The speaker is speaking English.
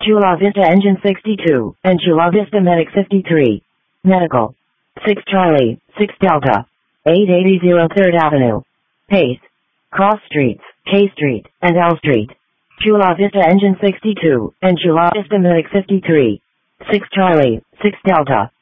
Chula Vista Engine 62, and Chula Vista Medic 53. Medical. 6 Charlie, 6 Delta. 880 3rd Avenue. Pace. Cross Streets, K Street, and L Street. Chula Vista Engine 62, and Chula Vista Medic 53. 6 Charlie, 6 Delta.